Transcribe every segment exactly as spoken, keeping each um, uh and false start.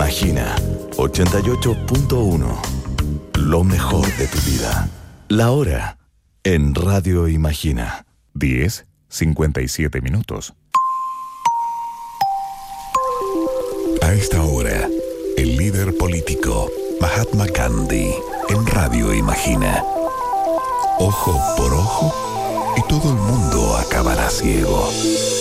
Imagina ochenta y ocho punto uno. Lo mejor de tu vida. La hora en Radio Imagina. diez cincuenta y siete minutos. A esta hora, el líder político Mahatma Gandhi en Radio Imagina. Ojo por ojo y todo el mundo acabará ciego.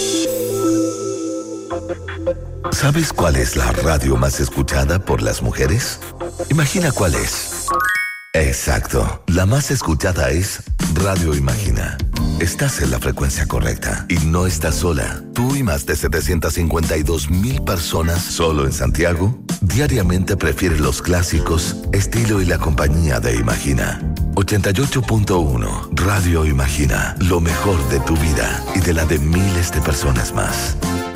¿Sabes cuál es la radio más escuchada por las mujeres? Imagina cuál es. Exacto, la más escuchada es Radio Imagina. Estás en la frecuencia correcta y no estás sola. Tú y más de setecientas cincuenta y dos mil personas solo en Santiago diariamente prefieren los clásicos, estilo y la compañía de Imagina. ochenta y ocho punto uno Radio Imagina, lo mejor de tu vida y de la de miles de personas más.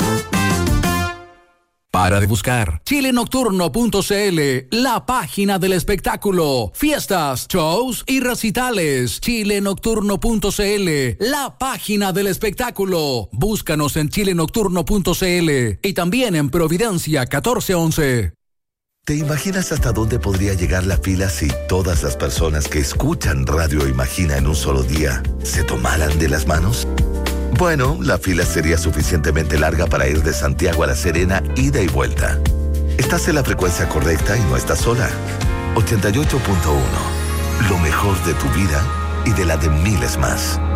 Para de buscar chile nocturno punto c l, la página del espectáculo, fiestas, shows y recitales. chile nocturno punto c l, la página del espectáculo. Búscanos en chile nocturno punto c l y también en Providencia catorce once. ¿Te imaginas hasta dónde podría llegar la fila si todas las personas que escuchan Radio Imagina en un solo día se tomaran de las manos? Bueno, la fila sería suficientemente larga para ir de Santiago a La Serena, ida y vuelta. Estás en la frecuencia correcta y no estás sola. ochenta y ocho punto uno. Lo mejor de tu vida y de la de miles más.